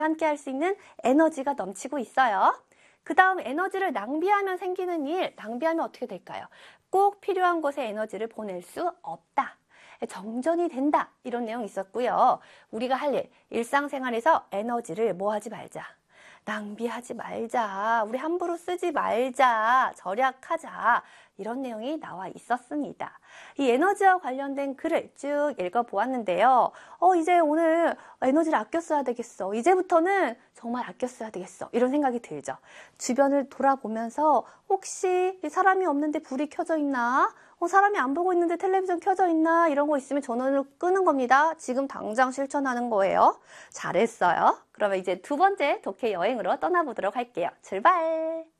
함께 할 수 있는 에너지가 넘치고 있어요. 그 다음 에너지를 낭비하면 생기는 일, 낭비하면 어떻게 될까요? 꼭 필요한 곳에 에너지를 보낼 수 없다. 정전이 된다. 이런 내용이 있었고요. 우리가 할 일, 일상생활에서 에너지를 뭐 하지 말자. 낭비하지 말자. 우리 함부로 쓰지 말자. 절약하자. 이런 내용이 나와 있었습니다. 이 에너지와 관련된 글을 쭉 읽어보았는데요. 이제 오늘 에너지를 아껴 써야 되겠어. 이제부터는 정말 아껴 써야 되겠어. 이런 생각이 들죠. 주변을 돌아보면서 혹시 사람이 없는데 불이 켜져 있나? 사람이 안 보고 있는데 텔레비전 켜져 있나? 이런 거 있으면 전원을 끄는 겁니다. 지금 당장 실천하는 거예요. 잘했어요. 그러면 이제 두 번째 독해 여행으로 떠나보도록 할게요. 출발!